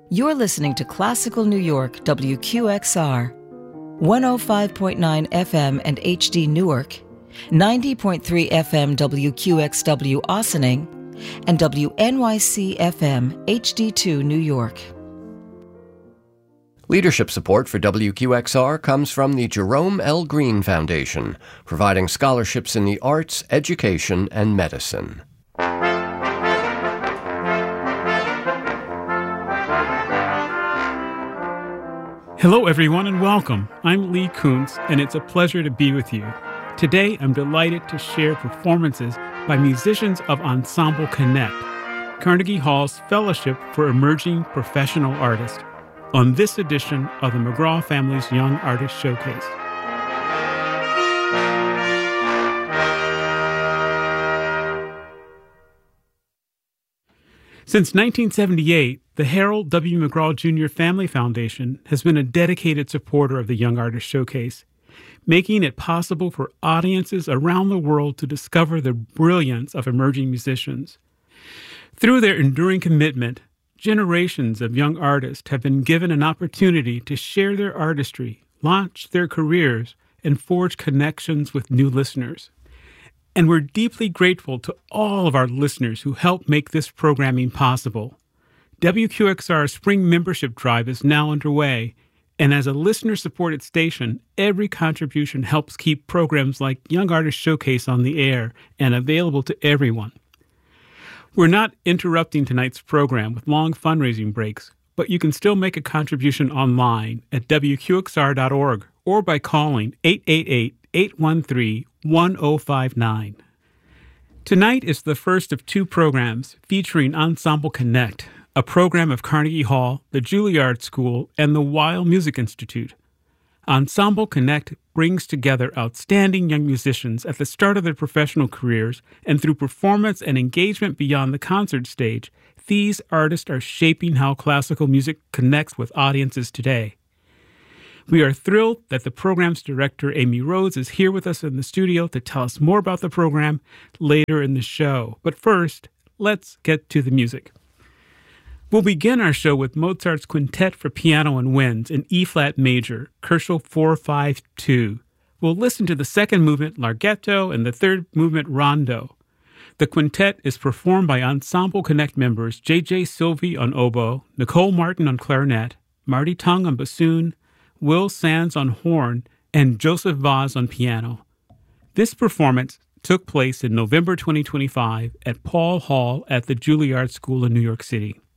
You're listening to Classical New York WQXR, 105.9 FM and HD Newark, 90.3 FM WQXW Ossining, and WNYC FM HD2 New York. Leadership support for WQXR comes from the Jerome L. Green Foundation, providing scholarships in the arts, education, and medicine. Hello, everyone, and welcome. I'm Lee Kuntz, and it's a pleasure to be with you. Today, I'm delighted to share performances by musicians of Ensemble Connect, Carnegie Hall's Fellowship for Emerging Professional Artists, on this edition of the McGraw Family's Young Artist Showcase. Since 1978, the Harold W. McGraw Jr. Family Foundation has been a dedicated supporter of the Young Artist Showcase, making it possible for audiences around the world to discover the brilliance of emerging musicians. Through their enduring commitment, generations of young artists have been given an opportunity to share their artistry, launch their careers, and forge connections with new listeners. And we're deeply grateful to all of our listeners who help make this programming possible. WQXR's Spring Membership Drive is now underway, and as a listener-supported station, every contribution helps keep programs like Young Artist Showcase on the air and available to everyone. We're not interrupting tonight's program with long fundraising breaks, but you can still make a contribution online at WQXR.org or by calling 888-813-1059. Tonight is the first of two programs featuring Ensemble Connect, a program of Carnegie Hall, the Juilliard School, and the Weill Music Institute. Ensemble Connect brings together outstanding young musicians at the start of their professional careers, and through performance and engagement beyond the concert stage, these artists are shaping how classical music connects with audiences today. We are thrilled that the program's director, Amy Rhodes, is here with us in the studio to tell us more about the program later in the show. But first, let's get to the music. We'll begin our show with Mozart's Quintet for Piano and Winds in E-flat major, Kochel 452. We'll listen to the second movement, Larghetto, and the third movement, Rondo. The quintet is performed by Ensemble Connect members J.J. Sylvie on oboe, Nicole Martin on clarinet, Marty Tung on bassoon, Will Sands on horn, and Joseph Vaz on piano. This performance took place in November 2025 at Paul Hall at the Juilliard School in New York City.